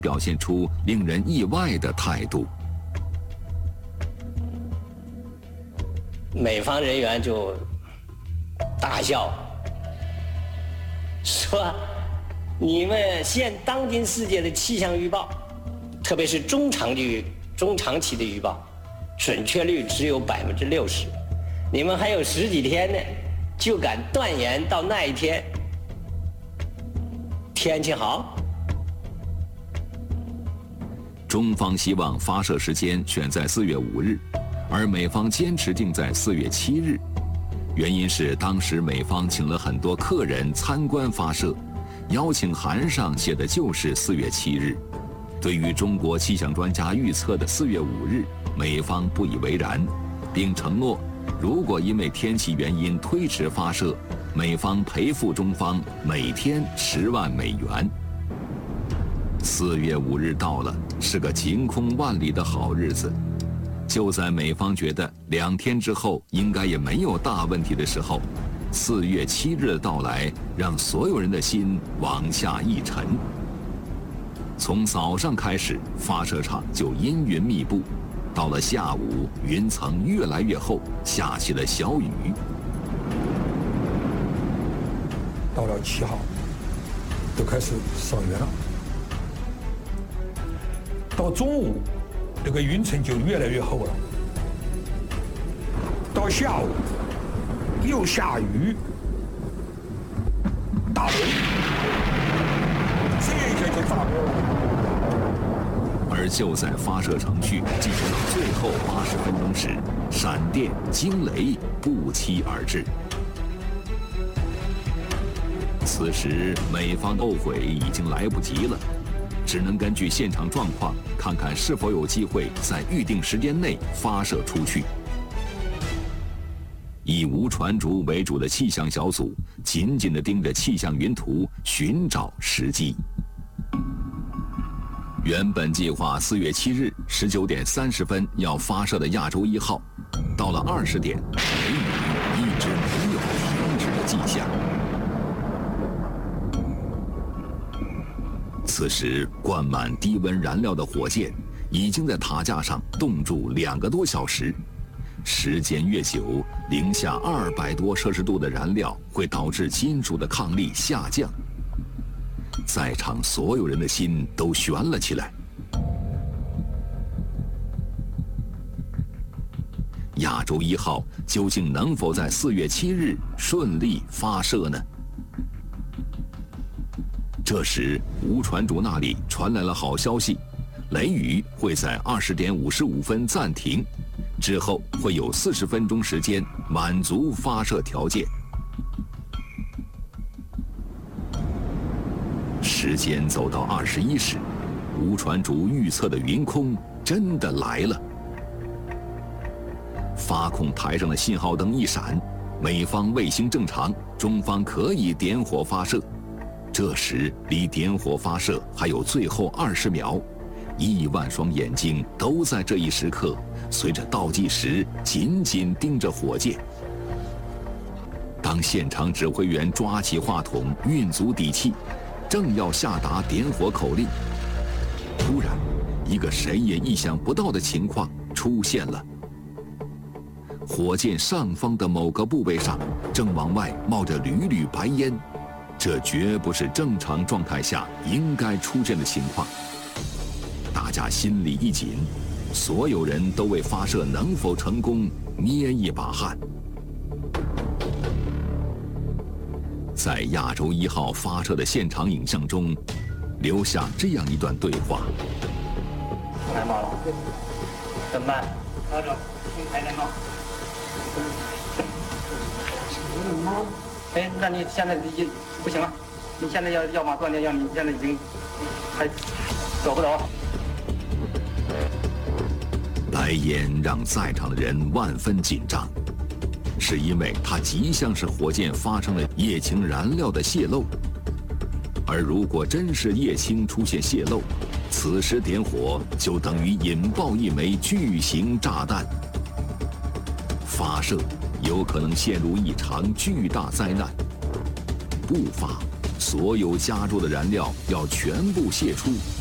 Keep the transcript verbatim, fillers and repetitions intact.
表现出令人意外的态度。 美方人员就大笑，说：“你们现当今世界的气象预报，特别是中长距、中长期的预报，准确率只有百分之六十。你们还有十几天呢，就敢断言到那一天天气好？” 中方希望发射时间选在四月五日，而美方坚持定在四月七日。原因是当时美方请了很多客人参观发射，邀请函上写的就是四月七日。对于中国气象专家预测的四月五日，美方不以为然，并承诺如果因为天气原因推迟发射，美方赔付中方每天十万美元。四月五日到了，是个晴空万里的好日子。就在美方觉得两天之后应该也没有大问题的时候，四月七日的到来让所有人的心往下一沉。从早上开始，发射场就阴云密布，到了下午，云层越来越厚，下起了小雨。 到了七号，就开始赏月了。到中午，这个云层就越来越厚了。到下午，又下雨，打雷，这一下就炸锅了。 而就在发射程序进行到最后八十分钟时，闪电、惊雷不期而至。此时，美方后悔已经来不及了，只能根据现场状况，看看是否有机会在预定时间内发射出去。以吴传竹为主的气象小组紧紧地盯着气象云图，寻找时机。原本计划四月七日十九点三十分要发射的亚洲一号，到了二十点，雷雨一直没有停止的迹象。此时，灌满低温燃料的火箭已经在塔架上冻住两个多小时。时间越久，零下二百多摄氏度的燃料会导致金属的抗力下降。在场所有人的心都悬了起来。亚洲一号究竟能否在四月七日顺利发射呢？这时，吴传竹那里传来了好消息，雷雨会在二十点五十五分暂停，之后会有四十分钟时间满足发射条件。时间走到二十一时，吴传竹预测的云空真的来了。发控台上的信号灯一闪，美方卫星正常，中方可以点火发射。这时离点火发射还有最后二十秒，亿万双眼睛都在这一时刻随着倒计时紧紧盯着火箭。当现场指挥员抓起话筒，运足底气，正要下达点火口令，突然，一个谁也意想不到的情况出现了。火箭上方的某个部位上正往外冒着缕缕白烟，这绝不是正常状态下应该出现的情况。大家心里一紧，所有人都为发射能否成功捏一把汗。在亚洲一号发射的现场影像中，留下这样一段对话： 太慢了，怎么办？调整，新开电脑。哎，那你现在已不行了，你现在要要么断电，要你现在已经还走不走？ 白烟让在场的人万分紧张，是因为它极像是火箭发生了液氢燃料的泄漏。而如果真是液氢出现泄漏，此时点火就等于引爆一枚巨型炸弹，发射有可能陷入一场巨大灾难。不发，所有加注的燃料要全部泄出。